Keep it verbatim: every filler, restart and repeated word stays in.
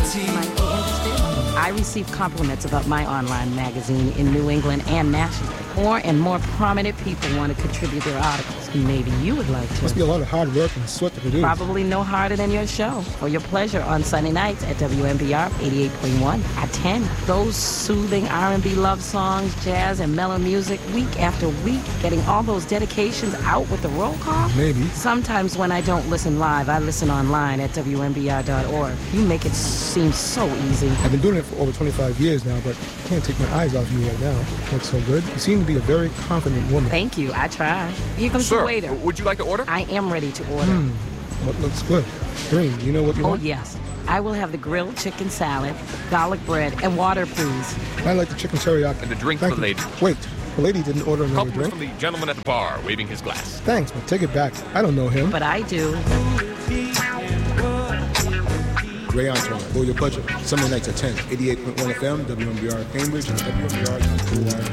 Might be interested. I receive compliments about my online magazine in New England and nationally. More and more prominent people want to contribute their articles. Maybe you would like to. Must be a lot of hard work and sweat to produce. Probably no harder than your show. For your pleasure on Sunday nights at W M B R eighty-eight point one at ten. Those soothing R and B love songs, jazz, and mellow music week after week. Getting all those dedications out with the roll call? Maybe. Sometimes when I don't listen live, I listen online at W M B R dot org. You make it seem so easy. I've been doing it for over twenty-five years now, but I can't take my eyes off you right now. Looks so good. You seem to be a very confident woman. Thank you. I try. Here comes Sir, the waiter. would you like to order? I am ready to order. Hmm. What looks good? Green, you know what you Oh, want? yes. I will have the grilled chicken salad, garlic bread, and water, please. I like the chicken teriyaki. And the drink Thank for the you. lady. Wait, the lady didn't order another Compliments drink? from the gentleman at the bar, waving his glass. Thanks, but take it back. I don't know him. But I do. Ray Antoine, for your budget. Sunday nights at ten, eighty-eight point one F M, W M B R Cambridge, and W M B R